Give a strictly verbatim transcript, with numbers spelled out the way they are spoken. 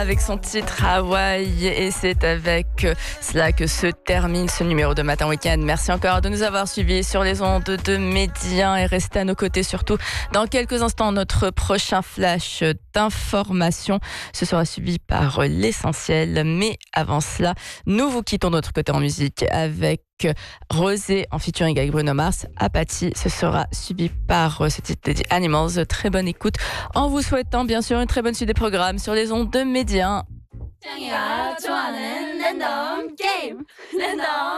avec son titre Hawaï et c'est avec cela que se termine ce numéro de Matin Week-end. Merci encore de nous avoir suivis sur les ondes de Média et restez à nos côtés surtout. Dans quelques instants, notre prochain flash d'information. Ce sera suivi par l'essentiel. Mais avant cela, nous vous quittons de notre côté en musique avec Rosé en featuring avec Bruno Mars. Apathy, ce sera suivi par ce titre dédié Animals. Très bonne écoute en vous souhaitant bien sûr une très bonne suite des programmes sur les ondes de Média.